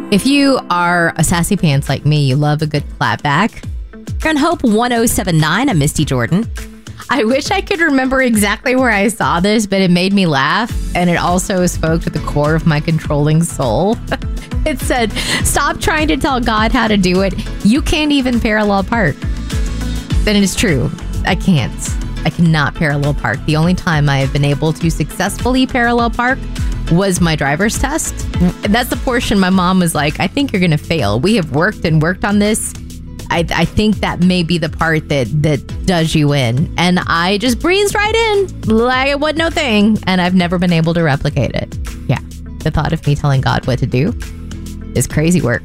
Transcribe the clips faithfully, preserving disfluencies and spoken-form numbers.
If you are a sassy pants like me, you love a good clapback. You're on Hope one oh seven point nine. I'm Misty Jordan. I wish I could remember exactly where I saw this, but it made me laugh, and it also spoke to the core of my controlling soul. It said, stop trying to tell God how to do it. You can't even parallel park. And it is true. I can't. I cannot parallel park. The only time I have been able to successfully parallel park was my driver's test. And that's the portion my mom was like, I think you're going to fail. We have worked and worked on this. I, I think that may be the part that, that does you in. And I just breezed right in like it was no thing. And I've never been able to replicate it. Yeah. The thought of me telling God what to do is crazy work.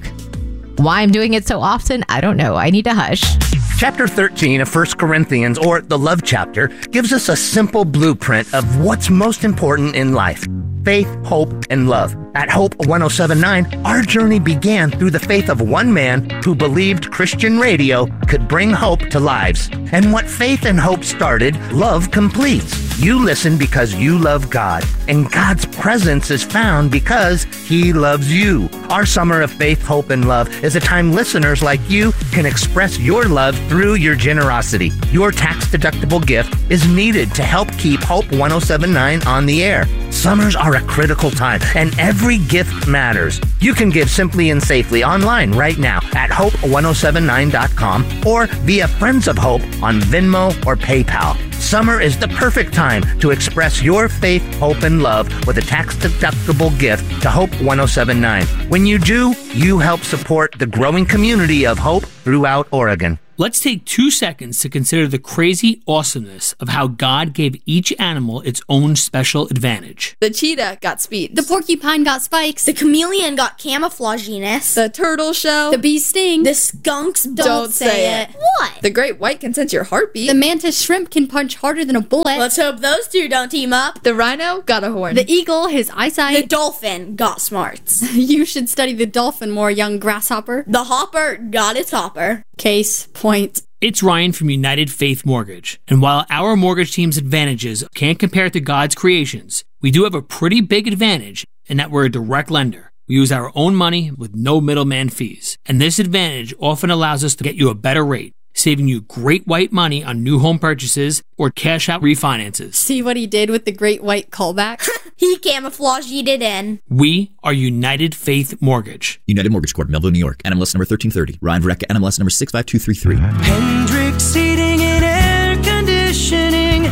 Why I'm doing it so often, I don't know. I need to hush. Chapter thirteen of First Corinthians, or the love chapter, gives us a simple blueprint of what's most important in life. Faith, hope, and love. At Hope one oh seven point nine, our journey began through the faith of one man who believed Christian radio could bring hope to lives. And what faith and hope started, love completes. You listen because you love God, and God's presence is found because He loves you. Our summer of faith, hope, and love is a time listeners like you can express your love through your generosity. Your tax-deductible gift is needed to help keep Hope one oh seven point nine on the air. Summers are a critical time, and every gift matters. You can give simply and safely online right now at hope one oh seven nine dot com or via Friends of Hope on Venmo or PayPal. Summer is the perfect time to express your faith, hope, and love with a tax-deductible gift to Hope one oh seven point nine. When you do, you help support the growing community of hope throughout Oregon. Let's take two seconds to consider the crazy awesomeness of how God gave each animal its own special advantage. The cheetah got speed. The porcupine got spikes. The chameleon got camouflaginess. The turtle shell. The bee sting. The skunks don't, Don't say, say it. it. What? The great white can sense your heartbeat. The mantis shrimp can punch harder than a bullet. Let's hope those two don't team up. The rhino got a horn. The eagle, his The eyesight. dolphin got smarts. You should study the dolphin more, young grasshopper. The hopper got its hopper. Case point. It's Ryan from United Faith Mortgage, and while our mortgage team's advantages can't compare to God's creations, we do have a pretty big advantage in that we're a direct lender. We use our own money with no middleman fees, and this advantage often allows us to get you a better rate, saving you great white money on new home purchases or cash out refinances. See what he did with the great white callback? He camouflaged it in. We are United Faith Mortgage. United Mortgage Corp, Melville, New York. N M L S number thirteen thirty. Ryan Verrecka, N M L S number six five two three three. Hendrix Heating and Air Conditioning.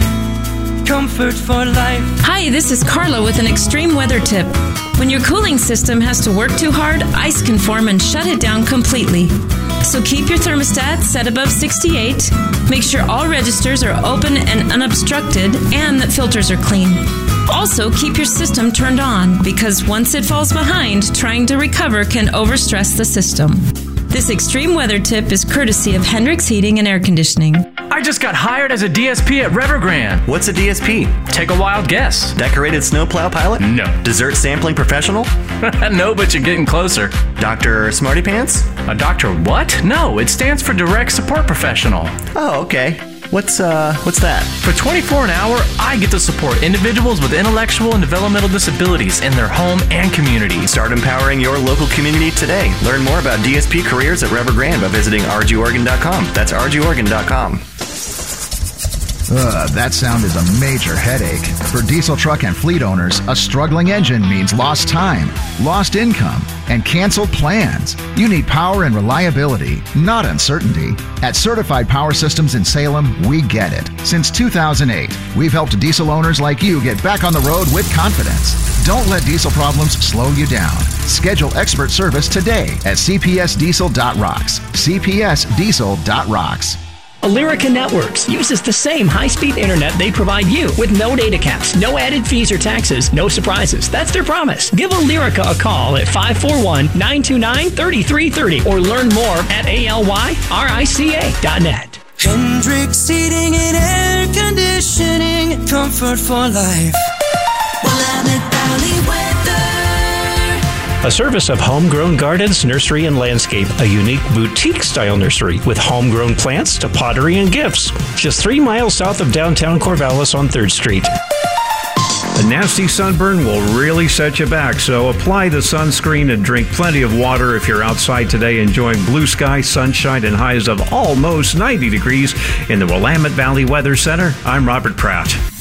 Comfort for life. Hi, this is Carla with an extreme weather tip. When your cooling system has to work too hard, ice can form and shut it down completely. So keep your thermostat set above sixty-eight. Make sure all registers are open and unobstructed and that filters are clean. Also, keep your system turned on because once it falls behind, trying to recover can overstress the system. This extreme weather tip is courtesy of Hendrix Heating and Air Conditioning. I just got hired as a D S P at Evergrande. What's a D S P? Take a wild guess. Decorated snowplow pilot? No. Dessert sampling professional? No, but you're getting closer. Doctor Smarty Pants? A doctor what? No, it stands for Direct Support Professional. Oh, okay. What's uh, what's that? For twenty-four dollars an hour, I get to support individuals with intellectual and developmental disabilities in their home and community. Start empowering your local community today. Learn more about D S P careers at Evergrande by visiting r g oregon dot com. That's r g oregon dot com. Ugh, that sound is a major headache. For diesel truck and fleet owners, a struggling engine means lost time, lost income, and canceled plans. You need power and reliability, not uncertainty. At Certified Power Systems in Salem, we get it. Since two thousand eight, we've helped diesel owners like you get back on the road with confidence. Don't let diesel problems slow you down. Schedule expert service today at c p s diesel dot rocks. c p s diesel dot rocks. Alerica Networks uses the same high-speed internet they provide you with no data caps, no added fees or taxes, no surprises. That's their promise. Give Alerica a call at five four one, nine two nine, three three three zero or learn more at A L Y R I C A dot net. Hendrix Heating and Air Conditioning. Comfort for life. Willamette Valley weather. A service of Homegrown Gardens, Nursery and Landscape, a unique boutique-style nursery with homegrown plants to pottery and gifts. Just three miles south of downtown Corvallis on third Street. A nasty sunburn will really set you back, so apply the sunscreen and drink plenty of water if you're outside today enjoying blue sky, sunshine, and highs of almost ninety degrees in the Willamette Valley Weather Center. I'm Robert Pratt.